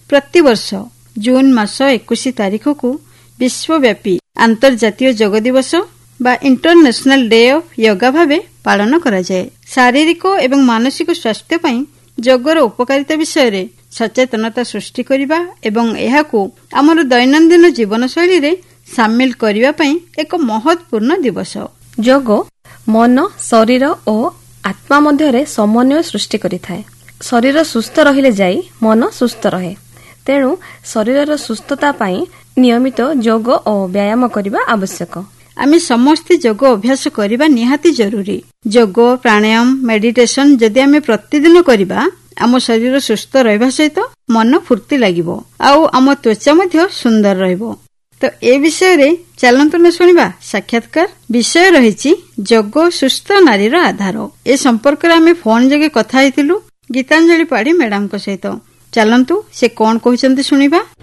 ପ୍ରତିବର୍ଷ ଜୁନ୍ ମାସ 21 ତାରିଖକୁ ବିଶ୍ୱବ୍ୟାପୀ ଆନ୍ତର୍ଜାତୀୟ ଯୋଗ ଦିବସ ବା ଇଣ୍ଟରନ୍ୟାସନାଲ ଡେ ଅଫ୍ ୟୋଗା ଭାବେ ପାଳନ କରାଯାଏ। ଶାରୀରିକ ଏବଂ ମାନସିକ ସ୍ୱାସ୍ଥ୍ୟ ପାଇଁ ଯୋଗର ଉପକାରିତା ବିଷୟରେ ସଚେତନତା ସୃଷ୍ଟି କରିବା ଏବଂ ଏହାକୁ ଆମର ଦୈନନ୍ଦିନ ଜୀବନଶୈଳୀରେ ସାମିଲ କରିବା ପାଇଁ ଏକ ମହତ୍ୱପୂର୍ଣ୍ଣ ଦିବସ। ଯୋଗ ମନ, ଶରୀର ଓ ଆତ୍ମା ମଧ୍ୟରେ ସମନ୍ୱୟ ସୃଷ୍ଟି କରିଥାଏ। ଶରୀର ସୁସ୍ଥ ରହିଲେ ଯାଇ ମନ ସୁସ୍ଥ ରହେ। ତେଣୁ ଶରୀରର ସୁସ୍ଥତା ପାଇଁ ନିୟମିତ ଯୋଗ ଓ ବ୍ୟାୟାମ କରିବା ଆବଶ୍ୟକ। ଆମେ ସମସ୍ତେ ଯୋଗ ଅଭ୍ୟାସ କରିବା ନିହାତି ଜରୁରୀ। ଯୋଗ, ପ୍ରାଣାୟାମ, ମେଡିଟେସନ ଯଦି ଆମେ ପ୍ରତିଦିନ କରିବା ଆମ ଶରୀର ସୁସ୍ଥ ରହିବା ସହିତ ମନ ଫୁର୍ତ୍ତି ଲାଗିବ ଆଉ ଆମ ତ୍ୱଚା ମଧ୍ୟ ସୁନ୍ଦର ରହିବ। ତ ଏ ବିଷୟରେ ଚାଲନ୍ତୁ ନା ଶୁଣିବା ସାକ୍ଷାତକାର। ବିଷୟ ରହିଛି ଯୋଗ ସୁସ୍ଥ ନାରୀର ଆଧାର। ଏ ସମ୍ପର୍କରେ ଆମେ ଫୋନ ଯୋଗେ କଥା ହେଇଥିଲୁ ଗୀତାଞ୍ଜଳି ପାଢୀ ମ୍ୟାଡାମଙ୍କ ସହିତ। ଚାଲନ୍ତୁ ସେ କଣ କହୁଛନ୍ତି ଶୁଣିବା।